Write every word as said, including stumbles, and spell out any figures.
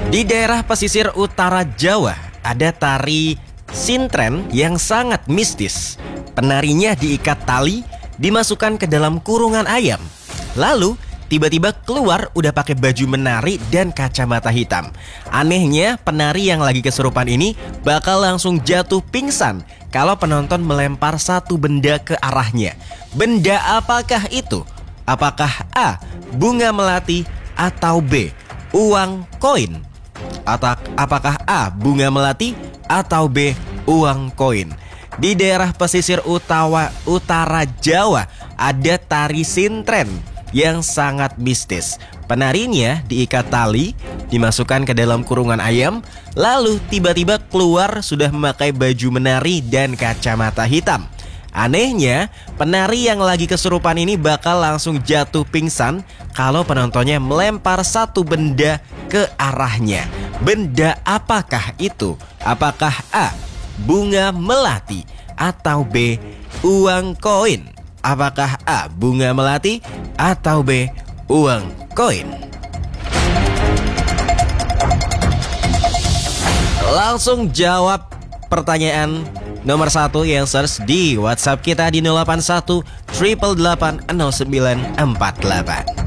Di daerah pesisir utara Jawa ada tari sintren yang sangat mistis. Penarinya diikat tali, dimasukkan ke dalam kurungan ayam. Lalu tiba-tiba keluar udah pakai baju menari dan kacamata hitam. Anehnya penari yang lagi kesurupan ini bakal langsung jatuh pingsan kalau penonton melempar satu benda ke arahnya. Benda apakah itu? Apakah A. bunga melati atau B. uang koin? Atau apakah A. bunga melati atau B. uang koin? Di daerah pesisir utara, utara Jawa ada tari sintren yang sangat mistis. Penarinya diikat tali, dimasukkan ke dalam kurungan ayam, lalu tiba-tiba keluar sudah memakai baju menari dan kacamata hitam. Anehnya, penari yang lagi kesurupan ini bakal langsung jatuh pingsan kalau penontonnya melempar satu benda ke arahnya. Benda apakah itu? Apakah A. bunga melati atau B. uang koin? Apakah A. bunga melati atau B. uang koin? Langsung jawab pertanyaan nomor satu yang search di WhatsApp kita di nol delapan satu delapan delapan nol sembilan empat delapan.